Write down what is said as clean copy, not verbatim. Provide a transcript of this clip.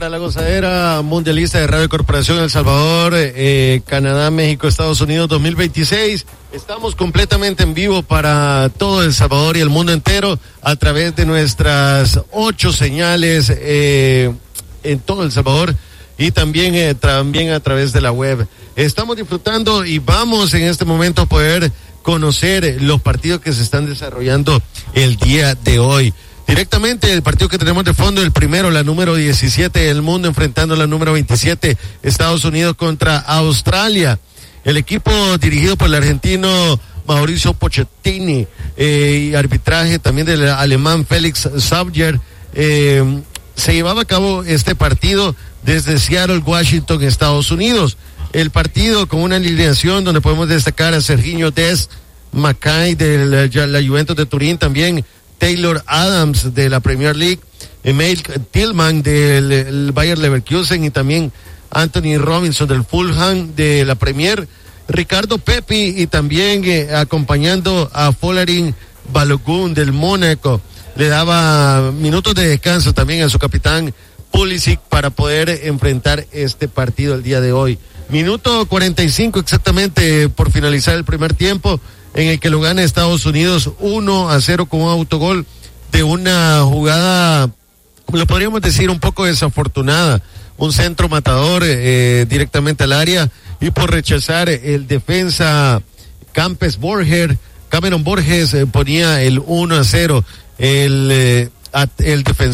para la gozadera mundialista de Radio Corporación El Salvador, Canadá, México, Estados Unidos 2026. Estamos completamente en vivo para todo El Salvador y el mundo entero a través de nuestras 8 señales en todo El Salvador y también a través de la web. Estamos disfrutando y vamos en este momento a poder conocer los partidos que se están desarrollando el día de hoy. Directamente el partido que tenemos de fondo, el primero, la número 17 del mundo enfrentando a la número 27, Estados Unidos contra Australia. El equipo dirigido por el argentino Mauricio Pochettino y arbitraje también del alemán Felix Sauer. Se llevaba a cabo este partido desde Seattle, Washington, Estados Unidos. El partido con una alineación donde podemos destacar a Sergiño Dest, Mackay de la Juventus de Turín, también Taylor Adams de la Premier League, Emil Tillman del Bayer Leverkusen y también Anthony Robinson del Fulham de la Premier, Ricardo Pepi y también acompañando a Folarin Balogun del Mónaco. Le daba minutos de descanso también a su capitán Pulisic para poder enfrentar este partido el día de hoy. Minuto 45 exactamente por finalizar el primer tiempo, en el que lo gana Estados Unidos 1-0 con un autogol de una jugada, lo podríamos decir un poco desafortunada, un centro matador directamente al área y por rechazar el defensa Cameron Borges ponía el 1-0, el defensor